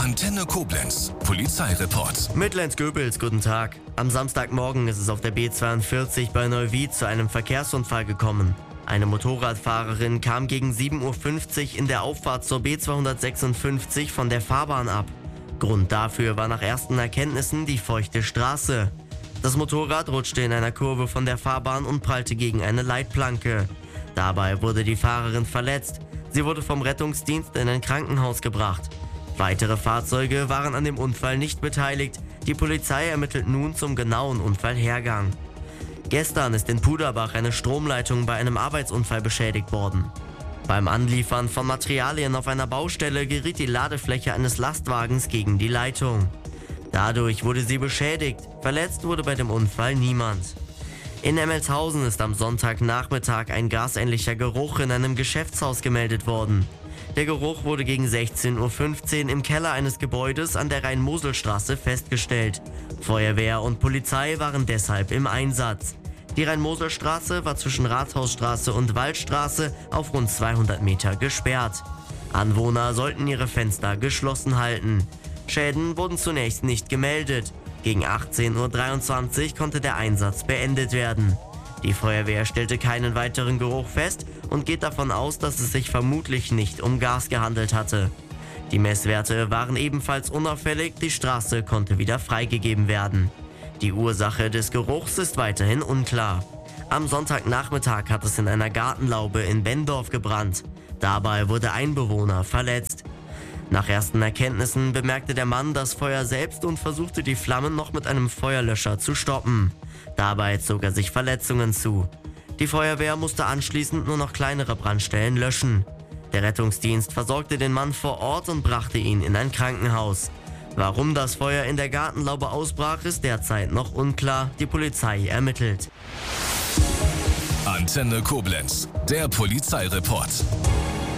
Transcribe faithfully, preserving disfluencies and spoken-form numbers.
Antenne Koblenz, Polizeireport. Mittelland-Göbels, guten Tag. Am Samstagmorgen ist es auf der B zweiundvierzig bei Neuwied zu einem Verkehrsunfall gekommen. Eine Motorradfahrerin kam gegen sieben Uhr fünfzig in der Auffahrt zur B zweihundertsechsundfünfzig von der Fahrbahn ab. Grund dafür war nach ersten Erkenntnissen die feuchte Straße. Das Motorrad rutschte in einer Kurve von der Fahrbahn und prallte gegen eine Leitplanke. Dabei wurde die Fahrerin verletzt. Sie wurde vom Rettungsdienst in ein Krankenhaus gebracht. Weitere Fahrzeuge waren an dem Unfall nicht beteiligt. Die Polizei ermittelt nun zum genauen Unfallhergang. Gestern ist in Puderbach eine Stromleitung bei einem Arbeitsunfall beschädigt worden. Beim Anliefern von Materialien auf einer Baustelle geriet die Ladefläche eines Lastwagens gegen die Leitung. Dadurch wurde sie beschädigt. Verletzt wurde bei dem Unfall niemand. In Emmelshausen ist am Sonntagnachmittag ein gasähnlicher Geruch in einem Geschäftshaus gemeldet worden. Der Geruch wurde gegen sechzehn Uhr fünfzehn im Keller eines Gebäudes an der Rhein-Mosel-Straße festgestellt. Feuerwehr und Polizei waren deshalb im Einsatz. Die Rhein-Mosel-Straße war zwischen Rathausstraße und Waldstraße auf rund zweihundert Meter gesperrt. Anwohner sollten ihre Fenster geschlossen halten. Schäden wurden zunächst nicht gemeldet. Gegen achtzehn Uhr dreiundzwanzig konnte der Einsatz beendet werden. Die Feuerwehr stellte keinen weiteren Geruch fest und geht davon aus, dass es sich vermutlich nicht um Gas gehandelt hatte. Die Messwerte waren ebenfalls unauffällig, die Straße konnte wieder freigegeben werden. Die Ursache des Geruchs ist weiterhin unklar. Am Sonntagnachmittag hat es in einer Gartenlaube in Benndorf gebrannt. Dabei wurde ein Bewohner verletzt. Nach ersten Erkenntnissen bemerkte der Mann das Feuer selbst und versuchte die Flammen noch mit einem Feuerlöscher zu stoppen. Dabei zog er sich Verletzungen zu. Die Feuerwehr musste anschließend nur noch kleinere Brandstellen löschen. Der Rettungsdienst versorgte den Mann vor Ort und brachte ihn in ein Krankenhaus. Warum das Feuer in der Gartenlaube ausbrach, ist derzeit noch unklar. Die Polizei ermittelt. Antenne Koblenz, der Polizeireport.